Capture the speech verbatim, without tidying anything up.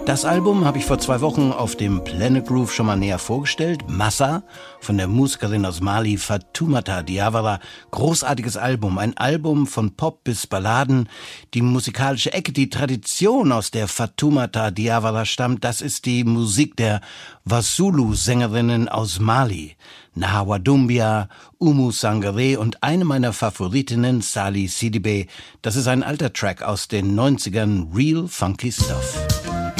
Das Album habe ich vor zwei Wochen auf dem Planet Groove schon mal näher vorgestellt. Massa von der Musikerin aus Mali, Fatoumata Diawara. Großartiges Album, ein Album von Pop bis Balladen. Die musikalische Ecke, die Tradition, aus der Fatoumata Diawara stammt, das ist die Musik der Wassoulou-Sängerinnen aus Mali. Nahawa Doumbia, Oumou Sangaré und eine meiner Favoritinnen, Sali Sidibé. Das ist ein alter Track aus den neunzigern, Real Funky Stuff.